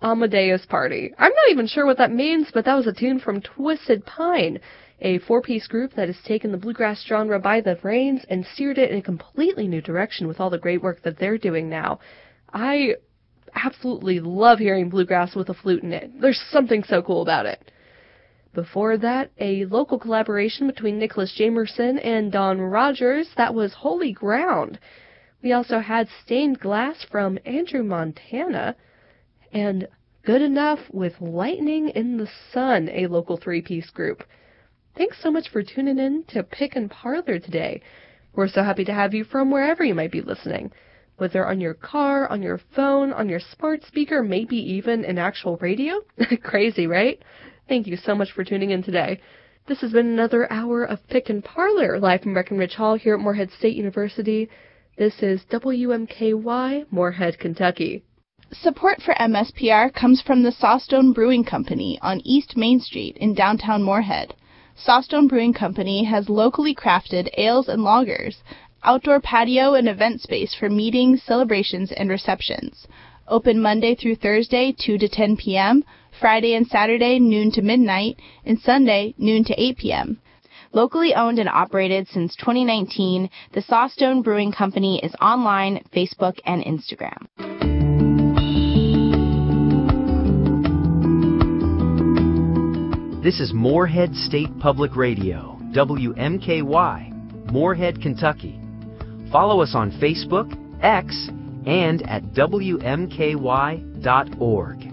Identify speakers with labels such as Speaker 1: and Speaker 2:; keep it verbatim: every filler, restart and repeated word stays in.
Speaker 1: Amadeus Party. I'm not even sure what that means, but that was a tune from Twisted Pine, a four-piece group that has taken the bluegrass genre by the reins and steered it in a completely new direction with all the great work that they're doing now. I absolutely love hearing bluegrass with a flute in it. There's something so cool about it. Before that, a local collaboration between Nicholas Jamerson and Don Rogers, that was Holy Ground. We also had Stained Glass from Andrew Montana, and Good Enough with Lightning in the Sun, a local three-piece group. Thanks so much for tuning in to Pick and Parlor today. We're so happy to have you from wherever you might be listening, whether on your car, on your phone, on your smart speaker, maybe even an actual radio. Crazy, right? Thank you so much for tuning in today. This has been another hour of Pick and Parlor, live from Breckenridge Hall here at Morehead State University. This is W M K Y, Morehead, Kentucky.
Speaker 2: Support for M S P R comes from the Sawstone Brewing Company on East Main Street in downtown Morehead. Sawstone Brewing Company has locally crafted ales and lagers, outdoor patio and event space for meetings, celebrations, and receptions. Open Monday through Thursday, two to ten p.m., Friday and Saturday, noon to midnight, and Sunday, noon to eight p.m. Locally owned and operated since twenty nineteen, the Sawstone Brewing Company is online, Facebook, and Instagram.
Speaker 3: This is Morehead State Public Radio, W M K Y, Morehead, Kentucky. Follow us on Facebook, X, and at W M K Y dot org.